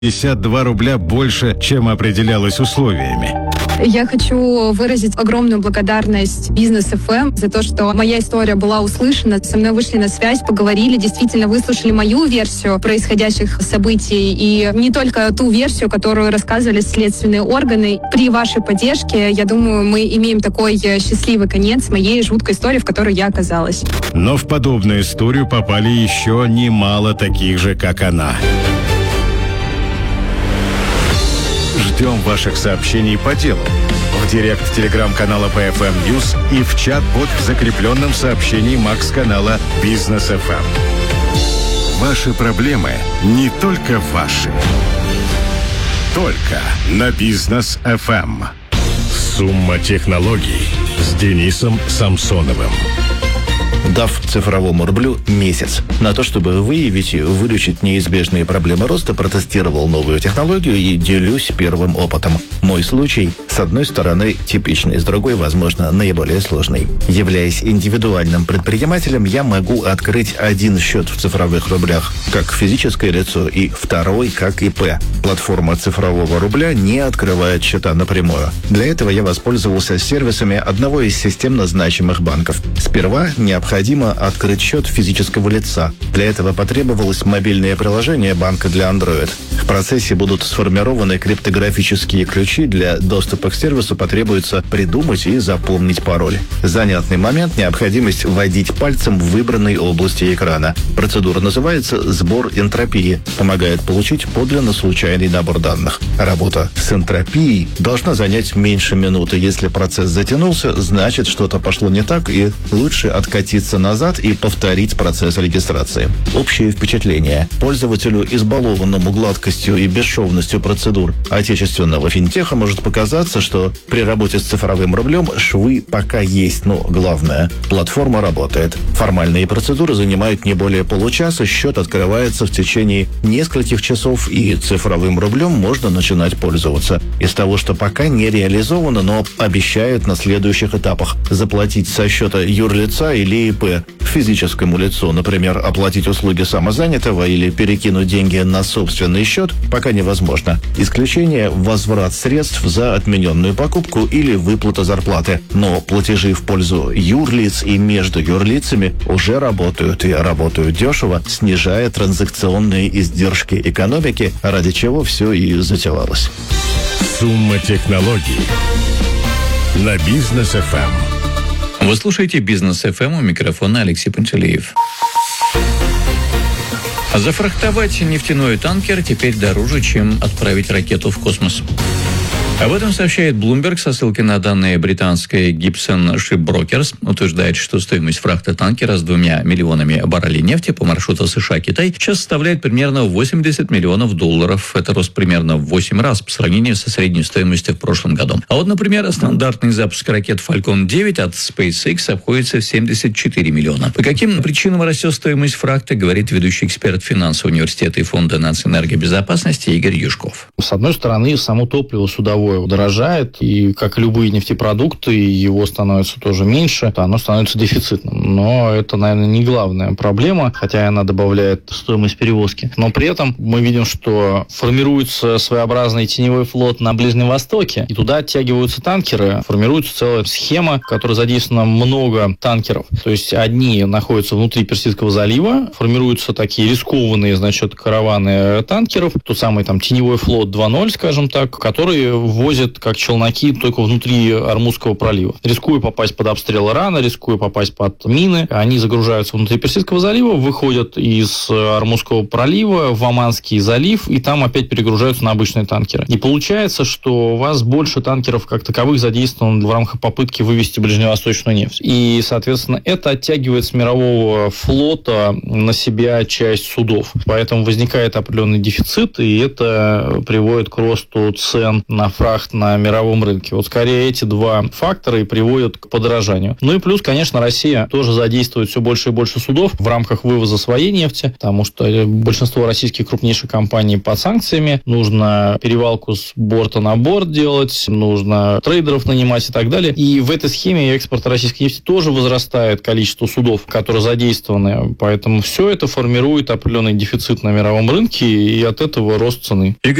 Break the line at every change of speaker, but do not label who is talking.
52 рубля больше, чем определялось условиями.
Я хочу выразить огромную благодарность Бизнес ФМ за то, что моя история была услышана. Со мной вышли на связь, поговорили, действительно выслушали мою версию происходящих событий. И не только ту версию, которую рассказывали следственные органы. При вашей поддержке, я думаю, мы имеем такой счастливый конец моей жуткой истории, в которой я оказалась.
Но в подобную историю попали еще немало таких же, как она. Ждем ваших сообщений по делу в директ телеграм-канала PFM News и в чат-бот в закрепленном сообщении Макс-канала Бизнес ФМ. Ваши проблемы не только ваши. Только на Бизнес ФМ. Сумма технологий с Денисом Самсоновым.
Дав цифровому рублю месяц на то, чтобы выявить и вылечить неизбежные проблемы роста, протестировал новую технологию и делюсь первым опытом. Мой случай, с одной стороны, типичный, с другой, возможно, наиболее сложный. Являясь индивидуальным предпринимателем, я могу открыть один счет в цифровых рублях, как физическое лицо, и второй, как ИП. Платформа цифрового рубля не открывает счета напрямую. Для этого я воспользовался сервисами одного из системно значимых банков. Сперва необходимо открыть счет физического лица. Для этого потребовалось мобильное приложение банка для Android. В процессе будут сформированы криптографические ключи. Для доступа к сервису потребуется придумать и запомнить пароль. Занятный момент – необходимость вводить пальцем в выбранной области экрана. Процедура называется «сбор энтропии». Помогает получить подлинно случайный набор данных. Работа с энтропией должна занять меньше минуты. Если процесс затянулся, значит, что-то пошло не так, и лучше откатиться назад и повторить процесс регистрации. Общее впечатление. Пользователю, избалованному гладкостью и бесшовностью процедур отечественного финтеха, может показаться, что при работе с цифровым рублем швы пока есть, но главное – платформа работает. Формальные процедуры занимают не более получаса, счет открывается в течение нескольких часов, и цифровым рублем можно начинать пользоваться. Из того, что пока не реализовано, но обещают на следующих этапах заплатить со счета юрлица или ИП физическому лицу, например, оплатить услуги самозанятого или перекинуть деньги на собственный счет, пока невозможно. Исключение – возврат средств за отмененную покупку или выплата зарплаты. Но платежи в пользу юрлиц и между юрлицами уже работают, и работают дешево, снижая транзакционные издержки экономики, ради чего все и затевалось.
Сумма технологий на Бизнес ФМ.
Вы слушаете Бизнес ФМ, у микрофона Алексей Пантелеев. Зафрахтовать нефтяной танкер теперь дороже, чем отправить ракету в космос. Об этом сообщает Bloomberg со ссылкой на данные британской Gibson Shipbrokers. Утверждает, что стоимость фрахта танкера с 2 миллионами баррелей нефти по маршруту США-Китай сейчас составляет примерно $80 миллионов. Это рост примерно в 8 раз по сравнению со средней стоимостью в прошлом году. А вот, например, стандартный запуск ракет Falcon 9 от SpaceX обходится в 74 миллиона. По каким причинам растет стоимость фрахта, говорит ведущий эксперт финансового университета и фонда нацэнергобезопасности Игорь Юшков.
С одной стороны, само топливо судовое дорожает, и, как и любые нефтепродукты, его становится тоже меньше, оно становится дефицитным. Но это, наверное, не главная проблема, хотя она добавляет стоимость перевозки. Но при этом мы видим, что формируется своеобразный теневой флот на Ближнем Востоке, и туда оттягиваются танкеры, формируется целая схема, в которой задействовано много танкеров. То есть одни находятся внутри Персидского залива, формируются такие рискованные, караваны танкеров, тот самый там теневой флот 2.0, скажем так, который возят как челноки только внутри Ормузского пролива. Рискуя попасть под обстрел Ирана, рискуя попасть под мины, они загружаются внутри Персидского залива, выходят из Ормузского пролива в Оманский залив, и там опять перегружаются на обычные танкеры. И получается, что у вас больше танкеров как таковых задействовано в рамках попытки вывести ближневосточную нефть. И, соответственно, это оттягивает с мирового флота на себя часть судов. Поэтому возникает определенный дефицит, и это приводит к росту цен на фрахт на мировом рынке. Вот скорее эти два фактора и приводят к подорожанию. Ну и плюс, конечно, Россия тоже задействует все больше и больше судов в рамках вывоза своей нефти, потому что большинство российских крупнейших компаний под санкциями. Нужно перевалку с борта на борт делать, нужно трейдеров нанимать и так далее. И в этой схеме экспорта российской нефти тоже возрастает количество судов, которые задействованы. Поэтому все это формирует определенный дефицит на мировом рынке, и от этого рост цены.